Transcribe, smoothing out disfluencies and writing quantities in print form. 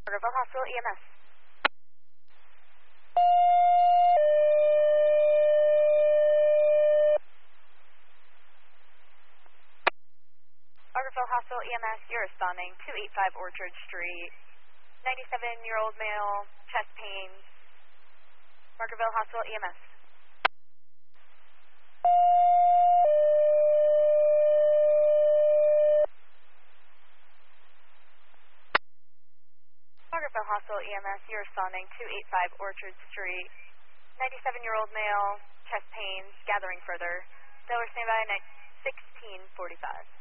Margaretville Hospital EMS. Margaretville Hospital EMS, you're responding 285 Orchard Street. 97-year-old male, chest pains. Margaretville Hospital EMS. Margaretville Hospital EMS, you're responding 285 Orchard Street. 97-year-old male, chest pains, gathering further. Delaware standby, 1645.